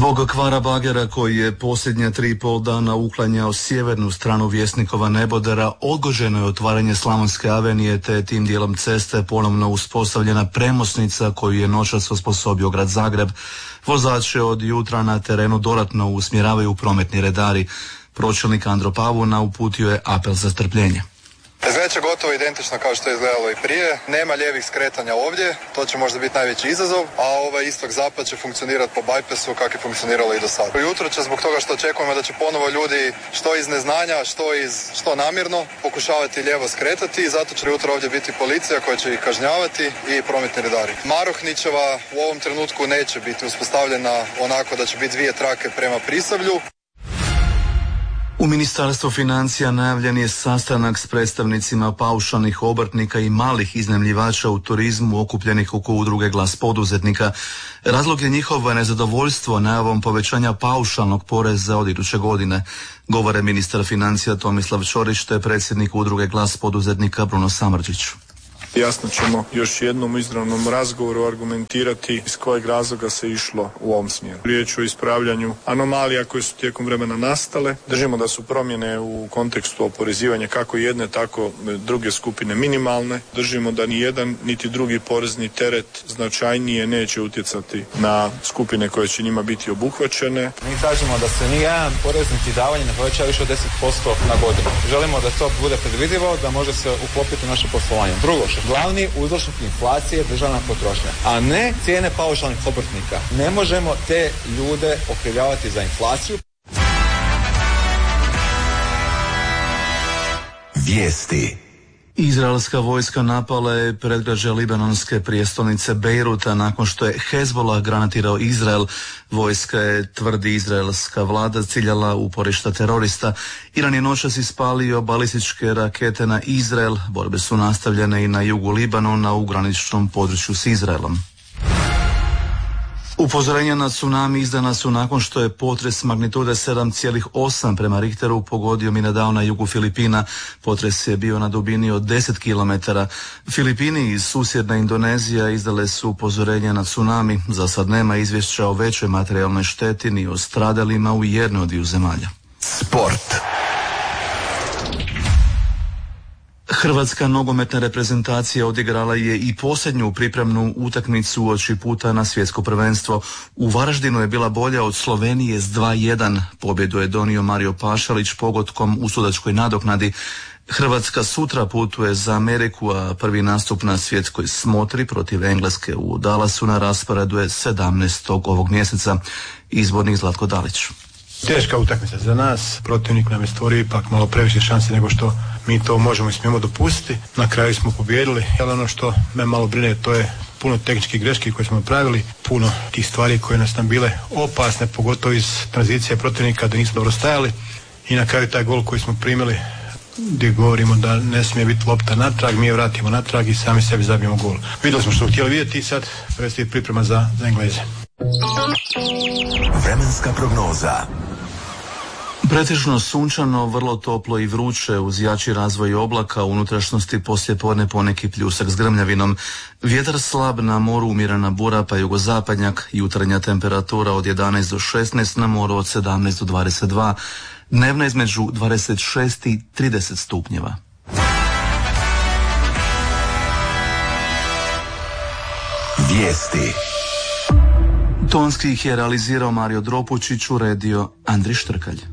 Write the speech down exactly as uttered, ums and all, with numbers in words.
Zbog kvara bagera koji je posljednje tri i pol dana uklanjao sjevernu stranu Vjesnikova nebodera, odgođeno je otvaranje Slavonske avenije, te je tim dijelom ceste ponovno uspostavljena premosnica koju je noćas osposobio grad Zagreb. Vozače od jutra na terenu dodatno usmjeravaju prometni redari. Pročelnik Andro Pavuna uputio je apel za strpljenje. Izgleda gotovo identično kao što je izgledalo i prije. Nema lijevih skretanja ovdje, to će možda biti najveći izazov, a ovaj istok-zapad će funkcionirati po bajpesu kako je funkcioniralo i do sada. Jutro će zbog toga što očekujemo da će ponovo ljudi što iz neznanja, što iz što namjerno pokušavati lijevo skretati i zato će jutro ovdje biti policija koja će ih kažnjavati i prometni redari. Marohničeva u ovom trenutku neće biti uspostavljena onako da će biti dvije trake prema Prisavlju. U Ministarstvu financija najavljen je sastanak s predstavnicima paušalnih obrtnika i malih iznajmljivača u turizmu okupljenih oko udruge Glas poduzetnika. Razlog je njihovo nezadovoljstvo najavom povećanja paušalnog poreza od iduće godine. Govore ministar financija Tomislav Ćorić te predsjednik udruge Glas poduzetnika Bruno Samardžić. Jasno ćemo još jednom u izravnom razgovoru argumentirati iz kojeg razloga se išlo u ovom smjeru. Riječ o ispravljanju anomalija koje su tijekom vremena nastale. Držimo da su promjene u kontekstu oporezivanja kako jedne, tako druge skupine minimalne. Držimo da ni jedan niti drugi porezni teret značajnije neće utjecati na skupine koje će njima biti obuhvaćene. Mi tražimo da se nijedan porez niti davanje ne poveća više od deset posto na godinu. Želimo da to bude predvidivo, da može se uklopiti u naše poslovanje. Drugo, glavni uzročnik inflacije je državna potrošnja, a ne cijene paušalnih obrtnika. Ne možemo te ljude okrivljavati za inflaciju. Vijesti. Izraelska vojska napala je predgrađe libanonske prijestolnice Bejruta nakon što je Hezbollah granatirao Izrael. Vojska je, tvrdi izraelska vlada, ciljala uporišta terorista. Iran je noćas ispalio balističke rakete na Izrael. Borbe su nastavljene i na jugu Libanona u graničnom području s Izraelom. Upozorenja na tsunami izdana su nakon što je potres magnitude sedam zarez osam prema Richteru pogodio Mindanao na jugu Filipina. Potres je bio na dubini od deset kilometara. Filipini i susjedna Indonezija izdale su upozorenja na tsunami. Za sad nema izvješća o većoj materijalnoj šteti ni o stradalima u jednoj od dviju zemalja. Sport. Hrvatska nogometna reprezentacija odigrala je i posljednju pripremnu utakmicu uoči puta na svjetsko prvenstvo. U Varaždinu je bila bolja od Slovenije s dva jedan. Pobjedu je donio Mario Pašalić pogodkom u sudačkoj nadoknadi. Hrvatska sutra putuje za Ameriku, a prvi nastup na svjetskoj smotri protiv Engleske u Dallasu na rasporedu je sedamnaestog ovog mjeseca. Izbornik Zlatko Dalić. Teška utakmica za nas, protivnik nam je stvorio ipak malo previše šanse nego što mi to možemo i smijemo dopustiti. Na kraju smo pobijedili, ali ono što me malo brine to je puno tehničkih greški koje smo napravili, puno tih stvari koje nas nam bile opasne, pogotovo iz tranzicije protivnika da nismo dobro stajali i na kraju taj gol koji smo primili gdje govorimo da ne smije biti lopta natrag, mi je vratimo natrag i sami sebi zabijemo gol. Vidjeli smo što htjeli vidjeti i sad predstoji priprema za, za Engleze. Vremenska prognoza. Pretežno sunčano, vrlo toplo i vruće uz jači razvoj oblaka, u unutrašnjosti poslijepodne poneki pljusak s grmljavinom. Vjetar slab, na moru umjerena bura pa jugozapadnjak, jutarnja temperatura od jedanaest do šesnaest, na moru od sedamnaest do dvadeset dva, dnevna između dvadeset šest i trideset stupnjeva. Vijesti. Tonski ih je realizirao Mario Dropučić, uredio Andri Štrkalj.